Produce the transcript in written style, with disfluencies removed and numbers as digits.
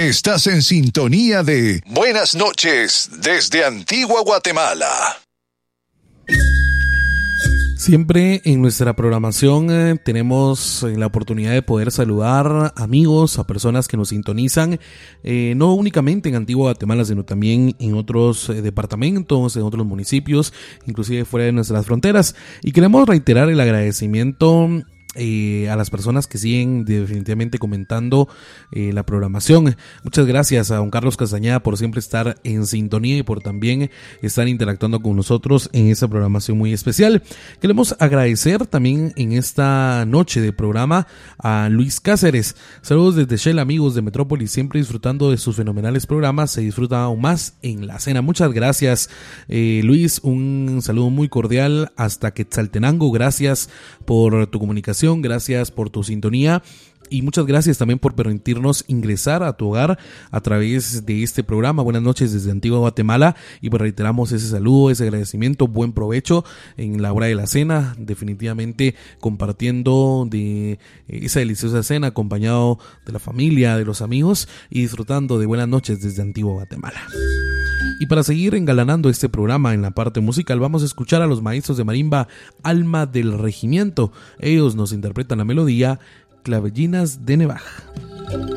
Estás en sintonía de Buenas noches desde Antigua Guatemala. Siempre en nuestra programación tenemos la oportunidad de poder saludar amigos, a personas que nos sintonizan, no únicamente en Antigua Guatemala, sino también en otros departamentos, en otros municipios, inclusive fuera de nuestras fronteras. Y queremos reiterar el agradecimiento a las personas que siguen definitivamente comentando la programación. Muchas gracias a don Carlos Castañeda por siempre estar en sintonía y por también estar interactuando con nosotros en esta programación muy especial. Queremos agradecer también en esta noche de programa a Luis Cáceres. Saludos desde Shell, amigos de Metrópolis, siempre disfrutando de sus fenomenales programas. Se disfruta aún más en la cena. Muchas gracias, Luis, un saludo muy cordial hasta Quetzaltenango. Gracias por tu comunicación, gracias por tu sintonía y muchas gracias también por permitirnos ingresar a tu hogar a través de este programa. Buenas noches desde Antigua Guatemala, y pues reiteramos ese saludo, ese agradecimiento, buen provecho en la hora de la cena, definitivamente compartiendo de esa deliciosa cena acompañado de la familia, de los amigos y disfrutando de buenas noches desde Antigua Guatemala. Y para seguir engalanando este programa en la parte musical, vamos a escuchar a los maestros de marimba Alma del Regimiento. Ellos nos interpretan la melodía Clavellinas de Nevaj.